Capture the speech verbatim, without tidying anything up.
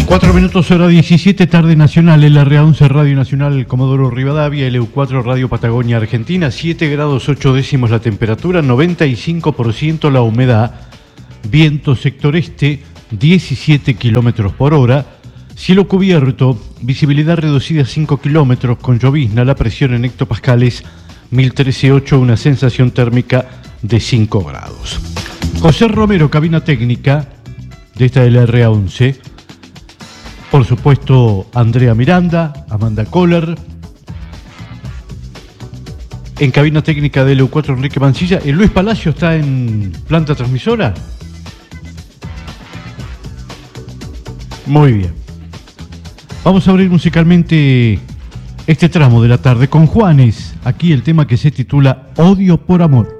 Cuatro minutos, hora diecisiete, tarde nacional, L R A once Radio Nacional Comodoro Rivadavia, L U cuatro Radio Patagonia Argentina, siete grados ocho décimos la temperatura, noventa y cinco por ciento la humedad, viento sector este, diecisiete kilómetros por hora, cielo cubierto, visibilidad reducida a cinco kilómetros con llovizna, la presión en hectopascales mil trece punto ocho, una sensación térmica de cinco grados. José Romero, cabina técnica de esta L R A once. Por supuesto, Andrea Miranda, Amanda Kohler. En cabina técnica de L U cuatro, Enrique Mancilla. ¿Y Luis Palacio está en planta transmisora? Muy bien. Vamos a abrir musicalmente este tramo de la tarde con Juanes. Aquí el tema que se titula Odio por Amor.